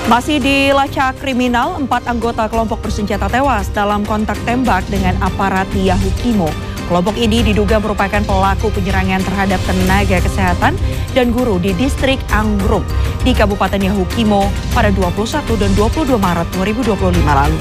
Masih dilacak kriminal, 4 anggota kelompok bersenjata tewas dalam kontak tembak dengan aparat di Yahukimo. Kelompok ini diduga merupakan pelaku penyerangan terhadap tenaga kesehatan dan guru di distrik Anggruk di Kabupaten Yahukimo pada 21 dan 22 Maret 2025 lalu.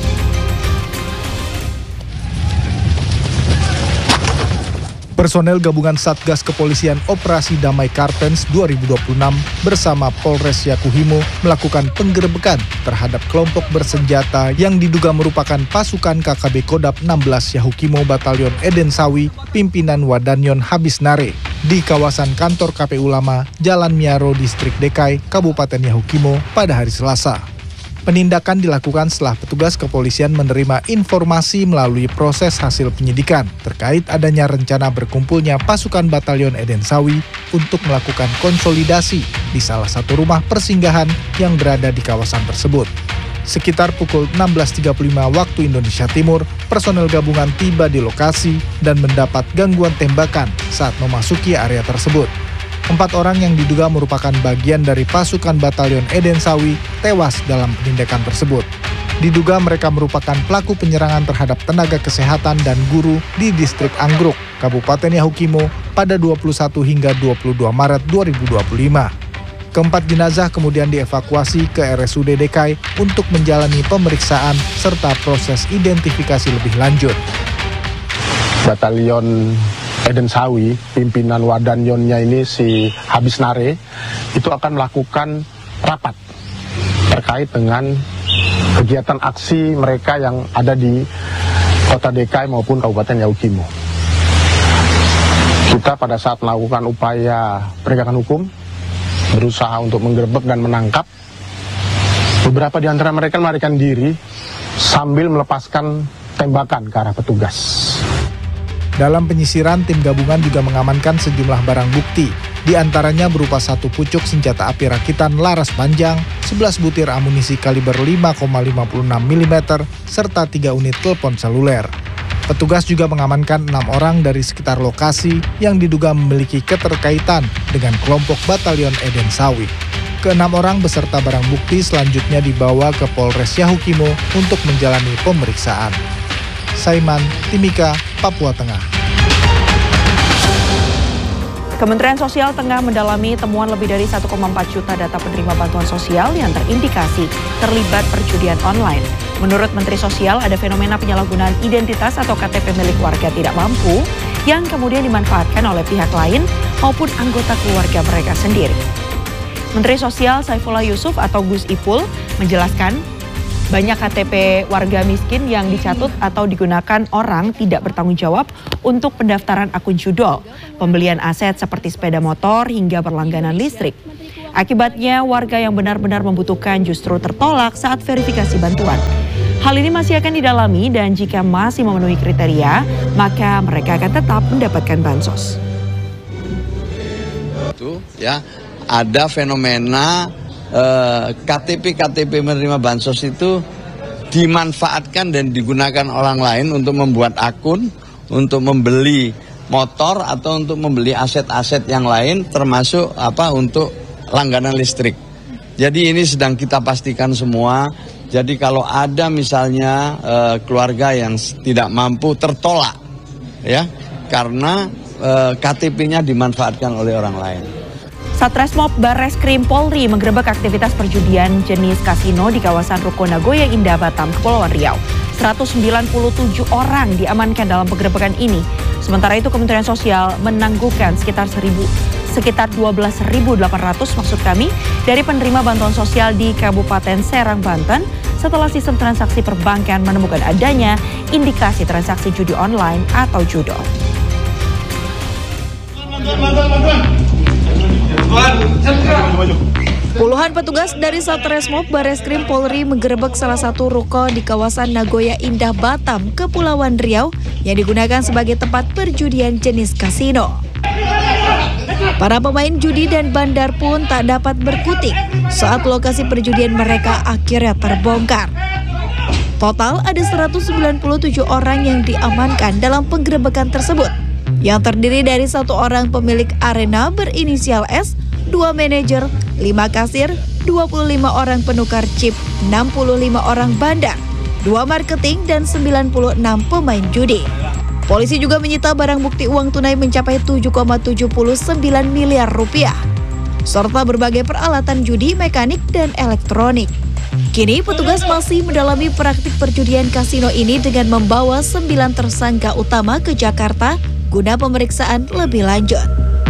Personel gabungan Satgas Kepolisian Operasi Damai Kartens 2026 bersama Polres Yakuhimo melakukan penggerebekan terhadap kelompok bersenjata yang diduga merupakan pasukan KKB Kodap 16 Yahukimo Batalion Eden Sawi, pimpinan Wadanyon Habisnare, di kawasan kantor KPU Lama, Jalan Miaro, Distrik Dekai, Kabupaten Yahukimo pada hari Selasa. Penindakan dilakukan setelah petugas kepolisian menerima informasi melalui proses hasil penyidikan terkait adanya rencana berkumpulnya pasukan Batalion Eden Sawi untuk melakukan konsolidasi di salah satu rumah persinggahan yang berada di kawasan tersebut. Sekitar pukul 16.35 waktu Indonesia Timur, personel gabungan tiba di lokasi dan mendapat gangguan tembakan saat memasuki area tersebut. 4 orang yang diduga merupakan bagian dari pasukan Batalion Eden Sawi tewas dalam penindakan tersebut. Diduga mereka merupakan pelaku penyerangan terhadap tenaga kesehatan dan guru di distrik Anggruk, Kabupaten Yahukimo pada 21 hingga 22 Maret 2025. Keempat jenazah kemudian dievakuasi ke RSUD Dekai untuk menjalani pemeriksaan serta proses identifikasi lebih lanjut. Batalion Eden Sawi, pimpinan Wadanyonnya ini si Habisnare, itu akan melakukan rapat terkait dengan kegiatan aksi mereka yang ada di Kota Dekai maupun Kabupaten Yahukimo. Kita pada saat melakukan upaya penegakan hukum, berusaha untuk menggerebek dan menangkap, beberapa di antara mereka melarikan diri sambil melepaskan tembakan ke arah petugas. Dalam penyisiran, tim gabungan juga mengamankan sejumlah barang bukti, di antaranya berupa 1 pucuk senjata api rakitan laras panjang, 11 butir amunisi kaliber 5,56 mm, serta 3 unit telepon seluler. Petugas juga mengamankan 6 orang dari sekitar lokasi yang diduga memiliki keterkaitan dengan kelompok Batalion Eden Sawi. Ke-6 orang beserta barang bukti selanjutnya dibawa ke Polres Yahukimo untuk menjalani pemeriksaan. Saiman, Timika, Papua Tengah. Kementerian Sosial tengah mendalami temuan lebih dari 1,4 juta data penerima bantuan sosial yang terindikasi terlibat perjudian online. Menurut Menteri Sosial, ada fenomena penyalahgunaan identitas atau KTP milik warga tidak mampu yang kemudian dimanfaatkan oleh pihak lain maupun anggota keluarga mereka sendiri. Menteri Sosial Saifullah Yusuf atau Gus Ipul menjelaskan, banyak KTP warga miskin yang dicatut atau digunakan orang tidak bertanggung jawab untuk pendaftaran akun judol, pembelian aset seperti sepeda motor hingga berlangganan listrik. Akibatnya warga yang benar-benar membutuhkan justru tertolak saat verifikasi bantuan. Hal ini masih akan didalami dan jika masih memenuhi kriteria, maka mereka akan tetap mendapatkan bansos. Itu ya, ada fenomena KTP menerima bansos itu dimanfaatkan dan digunakan orang lain untuk membuat akun, untuk membeli motor atau untuk membeli aset-aset yang lain, termasuk untuk langganan listrik. Jadi ini sedang kita pastikan semua. Jadi kalau ada misalnya keluarga yang tidak mampu tertolak, ya, karena KTP-nya dimanfaatkan oleh orang lain. Satreskrim Barreskrim Polri menggerebek aktivitas perjudian jenis kasino di kawasan Ruko Nagoya Indah Batam, Kepulauan Riau. 197 orang diamankan dalam penggerebekan ini. Sementara itu Kementerian Sosial menangguhkan sekitar 12.800 dari penerima bantuan sosial di Kabupaten Serang, Banten setelah sistem transaksi perbankan menemukan adanya indikasi transaksi judi online atau judol. Puluhan petugas dari Satreskrim Barreskrim Polri menggerebek salah satu ruko di kawasan Nagoya Indah Batam, Kepulauan Riau yang digunakan sebagai tempat perjudian jenis kasino. Para pemain judi dan bandar pun tak dapat berkutik saat lokasi perjudian mereka akhirnya terbongkar. Total ada 197 orang yang diamankan dalam penggerebekan tersebut, yang terdiri dari 1 orang pemilik arena berinisial S, 2 manajer, 5 kasir, 25 orang penukar chip, 65 orang bandar, 2 marketing, dan 96 pemain judi. Polisi juga menyita barang bukti uang tunai mencapai 7,79 miliar rupiah, serta berbagai peralatan judi, mekanik, dan elektronik. Kini petugas masih mendalami praktik perjudian kasino ini dengan membawa 9 tersangka utama ke Jakarta guna pemeriksaan lebih lanjut.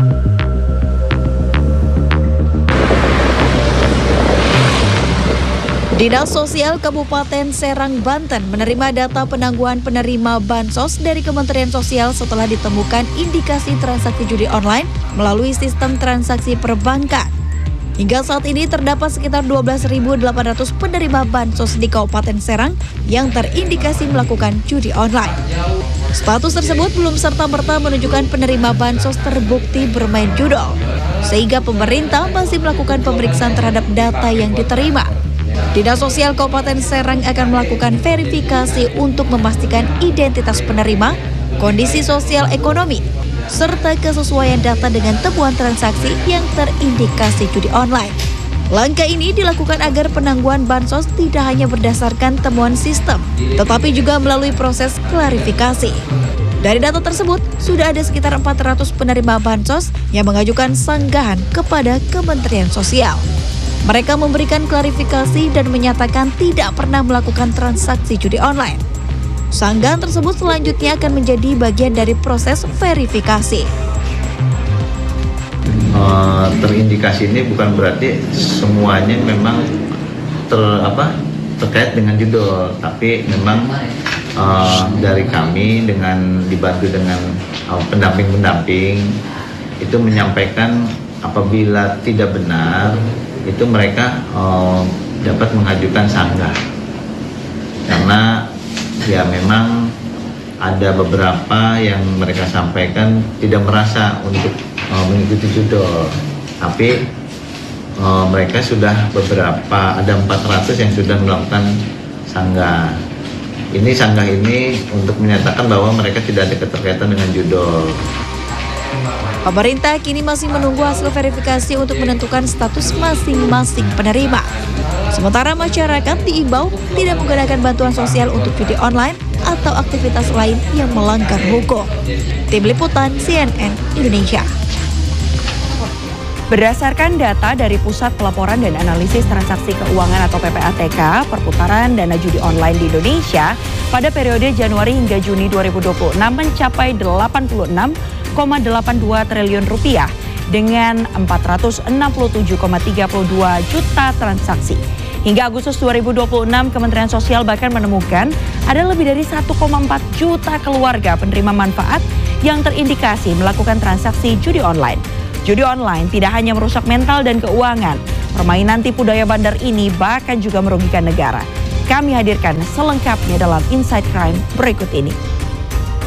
Dinas Sosial Kabupaten Serang, Banten menerima data penangguhan penerima bansos dari Kementerian Sosial setelah ditemukan indikasi transaksi judi online melalui sistem transaksi perbankan. Hingga saat ini terdapat sekitar 12.800 penerima bansos di Kabupaten Serang yang terindikasi melakukan judi online. Status tersebut belum serta-merta menunjukkan penerima bansos terbukti bermain judol, sehingga pemerintah masih melakukan pemeriksaan terhadap data yang diterima. Dinas Sosial Kabupaten Serang akan melakukan verifikasi untuk memastikan identitas penerima, kondisi sosial ekonomi, serta kesesuaian data dengan temuan transaksi yang terindikasi judi online. Langkah ini dilakukan agar penangguhan bansos tidak hanya berdasarkan temuan sistem, tetapi juga melalui proses klarifikasi. Dari data tersebut, sudah ada sekitar 400 penerima bansos yang mengajukan sanggahan kepada Kementerian Sosial. Mereka memberikan klarifikasi dan menyatakan tidak pernah melakukan transaksi judi online. Sanggahan tersebut selanjutnya akan menjadi bagian dari proses verifikasi. Terindikasi ini bukan berarti semuanya memang terkait dengan judul, tapi memang dari kami dengan dibantu dengan pendamping-pendamping itu menyampaikan apabila tidak benar itu mereka dapat mengajukan sanggah, karena ya memang ada beberapa yang mereka sampaikan tidak merasa untuk mengikuti judul, tapi mereka sudah beberapa, ada 400 yang sudah melakukan sanggah. Ini sanggah ini untuk menyatakan bahwa mereka tidak ada keterkaitan dengan judul. Pemerintah kini masih menunggu hasil verifikasi untuk menentukan status masing-masing penerima. Sementara masyarakat diimbau tidak menggunakan bantuan sosial untuk judi online atau aktivitas lain yang melanggar hukum. Tim Liputan CNN Indonesia. Berdasarkan data dari Pusat Pelaporan dan Analisis Transaksi Keuangan atau PPATK, perputaran dana judi online di Indonesia pada periode Januari hingga Juni 2026 mencapai 86,82 triliun rupiah dengan 467,32 juta transaksi. Hingga Agustus 2026, Kementerian Sosial bahkan menemukan ada lebih dari 1,4 juta keluarga penerima manfaat yang terindikasi melakukan transaksi judi online. Judi online tidak hanya merusak mental dan keuangan, permainan tipu daya bandar ini bahkan juga merugikan negara. Kami hadirkan selengkapnya dalam Inside Crime berikut ini.